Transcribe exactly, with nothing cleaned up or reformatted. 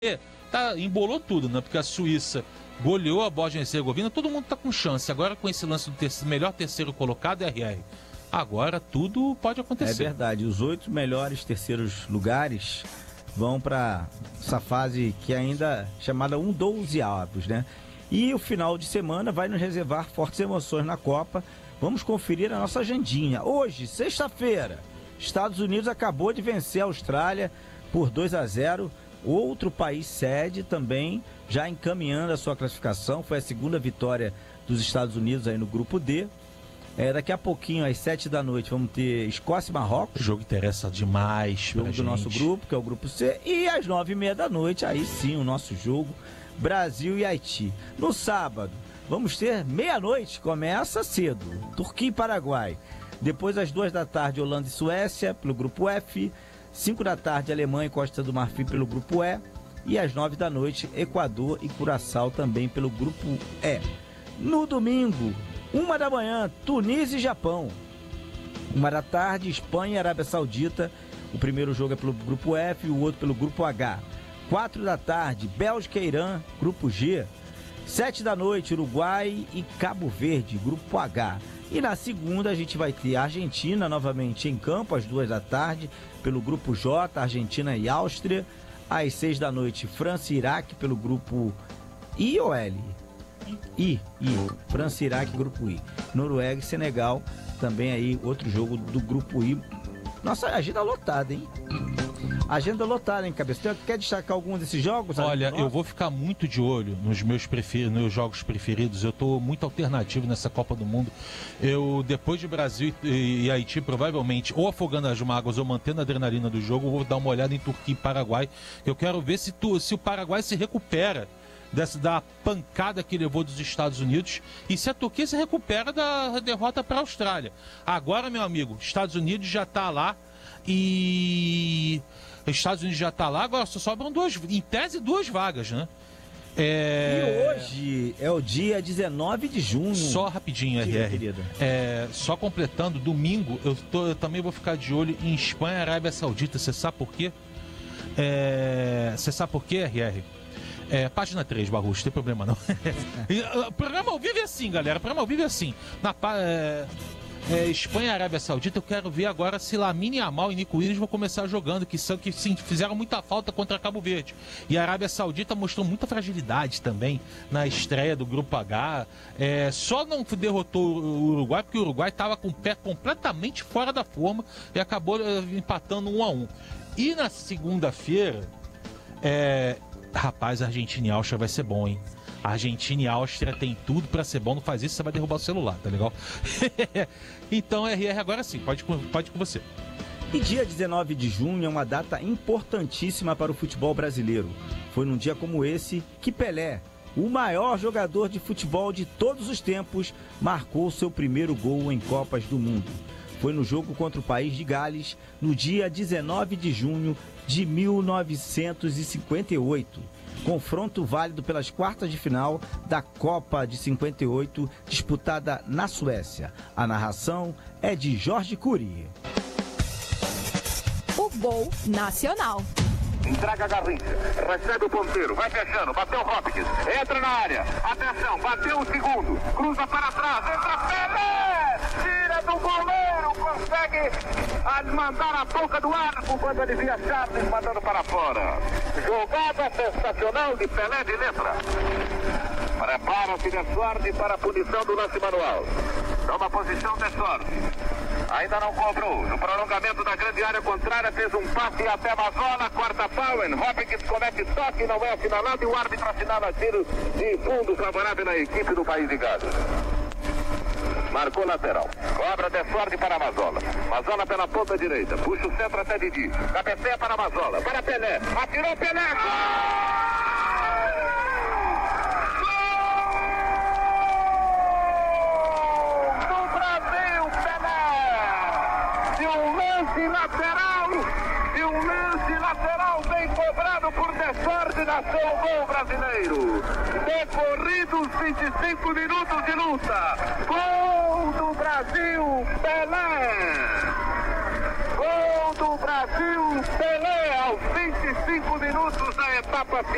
Tá, embolou tudo, né? Porque a Suíça goleou a Bósnia e Herzegovina, todo mundo tá com chance. Agora com esse lance do terceiro, melhor terceiro colocado, R R. Agora tudo pode acontecer. É verdade, os oito melhores terceiros lugares vão para essa fase que ainda é chamada um doze avos, né? E o final de semana vai nos reservar fortes emoções na Copa. Vamos conferir a nossa agendinha. Hoje, sexta-feira, Estados Unidos acabou de vencer a Austrália por dois a zero. Outro país sede também já encaminhando a sua classificação. Foi a segunda vitória dos Estados Unidos aí no grupo D. É, daqui a pouquinho, às sete da noite, vamos ter Escócia e Marrocos. O jogo interessa demais. Jogo do gente. nosso grupo, que é o grupo C. E às nove e meia da noite, aí sim, o nosso jogo, Brasil e Haiti. No sábado, vamos ter meia-noite, começa cedo, Turquia e Paraguai. Depois, às duas da tarde, Holanda e Suécia, pelo grupo F. cinco da tarde, Alemanha e Costa do Marfim pelo grupo E. E às nove da noite, Equador e Curaçao também pelo grupo E. No domingo, uma da manhã, Tunísia e Japão. Uma da tarde, Espanha e Arábia Saudita. O primeiro jogo é pelo grupo F e o outro pelo grupo H. Quatro da tarde, Bélgica e Irã, grupo G. Sete da noite, Uruguai e Cabo Verde, grupo H. E na segunda a gente vai ter Argentina novamente em campo, às duas da tarde, pelo grupo J, Argentina e Áustria. Às seis da noite, França e Iraque pelo grupo I ou L? I, I. França e Iraque, grupo I. Noruega e Senegal, também aí outro jogo do grupo I. Nossa, agenda lotada, hein? Agenda lotada, hein, Cabeça? Quer destacar algum desses jogos? Olha, eu vou ficar muito de olho nos meus, prefer... nos meus jogos preferidos. Eu tô muito alternativo nessa Copa do Mundo. Eu, depois de Brasil e Haiti, provavelmente, ou afogando as mágoas ou mantendo a adrenalina do jogo, vou dar uma olhada em Turquia e Paraguai. Eu quero ver se, tu... se o Paraguai se recupera dessa, da pancada que levou dos Estados Unidos e se a Turquia se recupera da derrota para a Austrália. Agora, meu amigo, Estados Unidos já tá lá e... Estados Unidos já está lá, agora só sobram duas, em tese, duas vagas, né? É... E hoje é o dia dezenove de junho. Só rapidinho, Diga, R R. É, só completando, domingo, eu, tô, eu também vou ficar de olho em Espanha e Arábia Saudita. Você sabe por quê? É, você sabe por quê, R R? É, página três, Barroso, não tem problema não. O programa ao vivo é assim, galera. O programa ao vivo é assim. Na é... É, Espanha e Arábia Saudita, eu quero ver agora se Lamine Yamal e Nico Williams vão começar jogando, que são que sim, fizeram muita falta contra Cabo Verde. E a Arábia Saudita mostrou muita fragilidade também na estreia do Grupo H. É, só não derrotou o Uruguai porque o Uruguai estava com o pé completamente fora da forma e acabou é, empatando um a um. E na segunda-feira, é, rapaz, a Argentina e a Áustria vai ser bom, hein? A Argentina e a Áustria tem tudo pra ser bom. Não faz isso, você vai derrubar o celular, tá legal? Então, R R, agora sim, pode, pode com você. E dia dezenove de junho é uma data importantíssima para o futebol brasileiro. Foi num dia como esse que Pelé, o maior jogador de futebol de todos os tempos, marcou seu primeiro gol em Copas do Mundo. Foi no jogo contra o país de Gales, no dia dezenove de junho de mil novecentos e cinquenta e oito. Confronto válido pelas quartas de final da Copa de cinquenta e oito, disputada na Suécia. A narração é de Jorge Cury. O gol nacional. Entrega a Garrincha, recebe o ponteiro, vai fechando, bateu o Hopkins, entra na área, atenção, bateu o segundo, cruza para trás, entra Pelé, tira do goleiro, consegue mandar a boca do arco quando ele via Charles mandando para fora. Jogada sensacional de Pelé de letra. Prepara-se de sorte para a punição do lance manual. Toma posição de sorte. Ainda não cobrou. No prolongamento da grande área contrária, fez um passe até Mazola, quarta Powen. Hopkins comete toque, não é assinalado e o árbitro assinala tiro de fundo favorável na equipe do País de Gales. Marcou lateral. Cobra de sorte para Mazola. Mazola pela ponta direita. Puxa o centro até Didi. Cabeceia para Mazola. Para Pelé. Atirou Pelé. Lateral, e um lance lateral bem cobrado por De Sorte, nasceu o gol brasileiro. Decorridos vinte e cinco minutos de luta, gol do Brasil, Pelé. Gol do Brasil, Pelé, aos vinte e cinco minutos da etapa final.